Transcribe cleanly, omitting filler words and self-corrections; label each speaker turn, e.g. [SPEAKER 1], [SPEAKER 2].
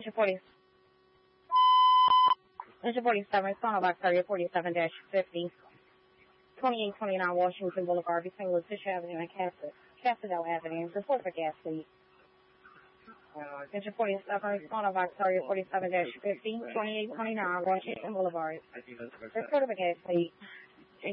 [SPEAKER 1] 40. Engine 47, Son of Octavia 47-50. 2829 Washington Boulevard between Letitia Avenue and Cassadell Avenue. Report for gas, please. Engine 47, Son of Octavia 47-50. 2829 Washington Boulevard. Report for gas, please.